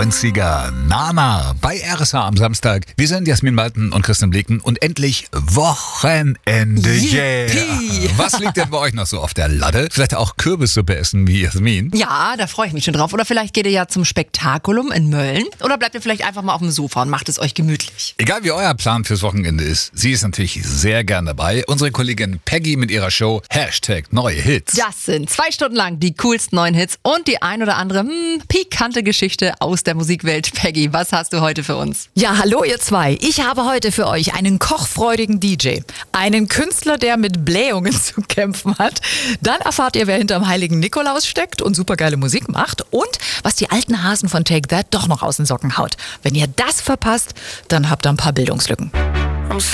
90er. Nana bei RSH am Samstag. Wir sind Jasmin Malten und Christian Bleken und endlich Wochenende. Yippie. Was liegt denn bei euch noch so auf der Latte? Vielleicht auch Kürbissuppe essen wie Jasmin? Ja, da freue ich mich schon drauf. Oder vielleicht geht ihr ja zum Spektakulum in Mölln. Oder bleibt ihr vielleicht einfach mal auf dem Sofa und macht es euch gemütlich. Egal wie euer Plan fürs Wochenende ist, sie ist natürlich sehr gern dabei. Unsere Kollegin Peggy mit ihrer Show #Neue Hits. Das sind 2 Stunden lang die coolsten neuen Hits und die ein oder andere pikante Geschichte aus der Musikwelt. Peggy, was hast du heute für uns? Ja, hallo ihr zwei. Ich habe heute für euch einen kochfreudigen DJ, einen Künstler, der mit Blähungen zu kämpfen hat. Dann erfahrt ihr, wer hinterm heiligen Nikolaus steckt und supergeile Musik macht und was die alten Hasen von Take That doch noch aus den Socken haut. Wenn ihr das verpasst, dann habt ihr ein paar Bildungslücken.